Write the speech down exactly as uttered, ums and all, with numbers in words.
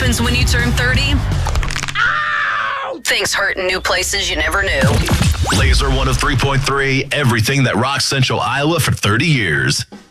happens when you turn thirty? Ow! Things hurt in new places you never knew. Laser one oh three point three, everything that rocks Central Iowa for thirty years.